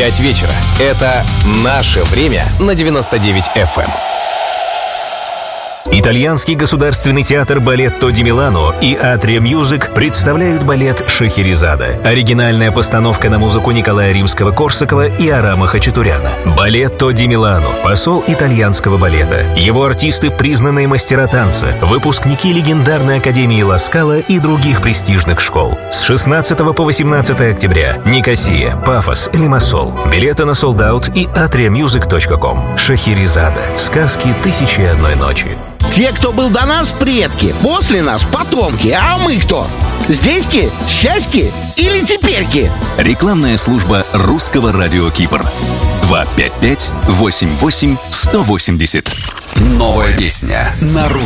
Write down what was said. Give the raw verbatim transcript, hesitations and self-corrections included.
пять вечера. Это наше время на девяносто девять эф эм. Итальянский государственный театр «Балетто ди Милано» и «Атриа Мьюзик» представляют балет «Шахерезада». Оригинальная постановка на музыку Николая Римского-Корсакова и Арама Хачатуряна. «Балетто ди Милано» – посол итальянского балета. Его артисты – признанные мастера танца, выпускники легендарной Академии Ла Скала и других престижных школ. С шестнадцатого по восемнадцатое октября. Никосия, Пафос, Лимассол. Билеты на солдаут и атриа мьюзик точка ком. «Шахерезада» – сказки «Тысячи и одной ночи». Те, кто был до нас, предки, после нас потомки, а мы кто? Здесь-ки, счастье или теперь-ки? Рекламная служба русского радио Кипр. два пять пять восемь восемь сто восемьдесят. Новая песня на русском.